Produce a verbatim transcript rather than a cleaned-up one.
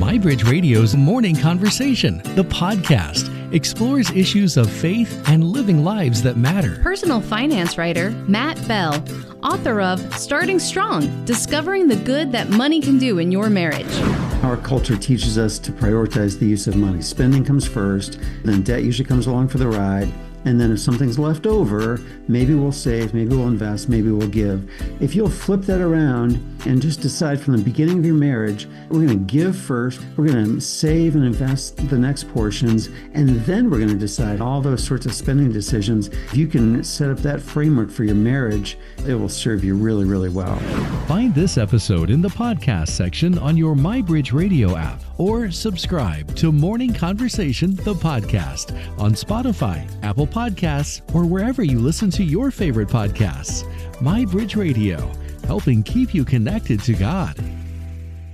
MyBridge Radio's Morning Conversation, the podcast, explores issues of faith and living lives that matter. Personal finance writer Matt Bell, author of Starting Strong, Discovering the Good That Money Can Do in Your Marriage. Our culture teaches us to prioritize the use of money. Spending comes first, then debt usually comes along for the ride. And then if something's left over, maybe we'll save, maybe we'll invest, maybe we'll give. If you'll flip that around and just decide from the beginning of your marriage, we're going to give first, we're going to save and invest the next portions, and then we're going to decide all those sorts of spending decisions. If you can set up that framework for your marriage, it will serve you really, really well. Find this episode in the podcast section on your MyBridge Radio app, or subscribe to Morning Conversation, the podcast, on Spotify, Apple Podcasts, or wherever you listen to your favorite podcasts. MyBridge Radio, helping keep you connected to God.